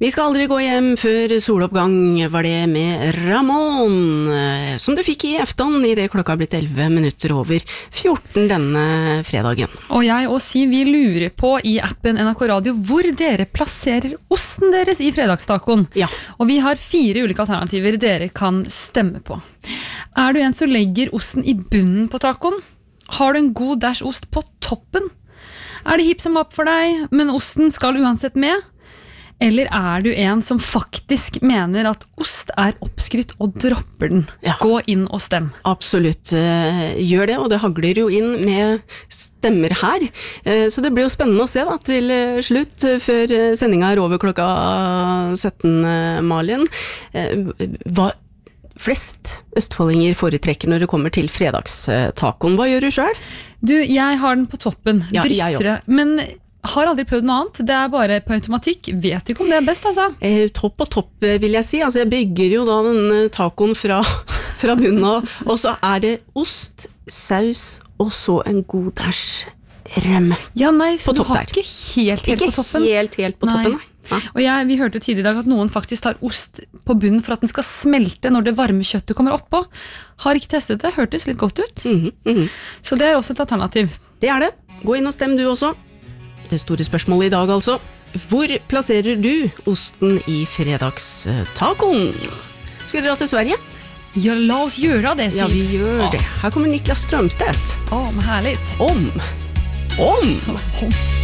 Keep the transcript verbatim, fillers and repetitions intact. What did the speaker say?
Vi skal aldri gå hjem før soloppgang, var det med Ramón, som du fikk i aften i det klokka har blitt elleve minutter over fjorten denne fredagen. Og jeg og Siv, vi lurer på i appen N R K Radio hvor dere plasserer osten deres i fredagstacoen. Ja. Og vi har fire ulike alternativer dere kan stemme på. Er du en som legger osten i bunnen på tacoen? Har du en god dash ost på toppen? Er det hipp som happ for deg, men osten skal uansett med? Eller er du en som faktisk mener at ost er oppskrytt og dropper den? Ja. Gå inn og stem. Absolutt, uh, gjør det, og det hagler jo inn med stemmer her. Uh, så det blir jo spennende å se da, til uh, slutt, uh, før uh, sendingen er over klokka sytten, uh, Malin. Uh, hva flest østfoldinger foretrekker når det kommer til fredagstacoen? Hva gjør du selv? Du, jeg har den på toppen, Ja, jeg dryssere, men har aldri prøvd noe annet. Det er bare på automatikk. Vet ikke om det er best, altså. Eh, topp og topp, vil jeg si. Altså, jeg bygger jo da den tacoen fra, fra bunnen av, og så er det ost, saus, og så en god dash rømme. Ja, nei, så På du topp har der. ikke helt, helt Ikke på toppen? helt, helt på Nei. toppen, nei. Ja. Og jeg, vi hørte jo tidligere i dag at noen faktisk tar ost på bunnen for at den skal smelte når det varme kjøttet kommer oppå. Har ikke testet det, hørtes litt godt ut. Mhm, mhm. Så det er også et alternativ. Det er det. Gå inn og stem du også. Det store spørsmålet i dag altså. Hvor plasserer du osten i fredagstacoen? Skal vi dra til Sverige? Ja, la oss gjøre det, Siv. Ja, vi gjør Ja. det. Her kommer Niklas Strømstedt. Åh, men härligt. Om. Om. Om.